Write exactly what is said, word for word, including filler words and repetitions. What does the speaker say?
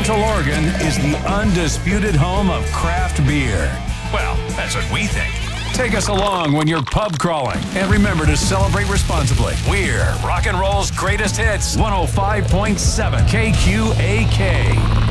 Central Oregon is the undisputed home of craft beer. Well, that's what we think. Take us along when you're pub crawling. And remember to celebrate responsibly. We're rock and roll's greatest hits. one oh five point seven K Q A K.